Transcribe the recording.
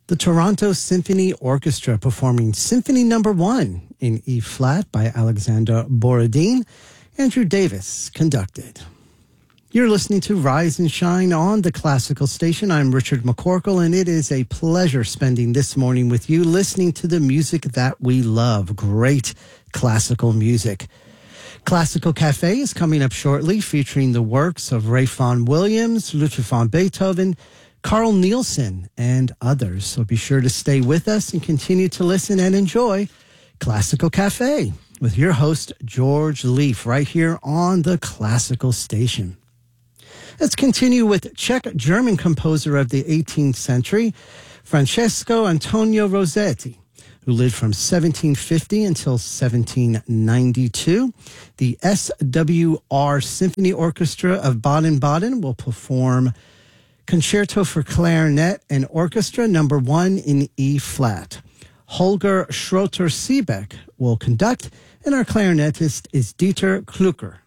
The Toronto Symphony Orchestra performing Symphony No. 1 in E-flat by Alexander Borodin. Andrew Davis conducted. You're listening to Rise and Shine on the Classical Station. I'm Richard McCorkle, and it is a pleasure spending this morning with you listening to the music that we love. Great classical music. Classical Cafe is coming up shortly, featuring the works of Ray Vaughan Williams, Ludwig van Beethoven, Carl Nielsen, and others. So be sure to stay with us and continue to listen and enjoy Classical Cafe with your host, George Leaf, right here on the Classical Station. Let's continue with Czech-German composer of the 18th century, Francesco Antonio Rossetti, who lived from 1750 until 1792. The SWR Symphony Orchestra of Baden-Baden will perform Concerto for Clarinet and Orchestra No. 1 in E-flat. Holger Schroeter-Siebeck will conduct, and our clarinetist is Dieter Klucker.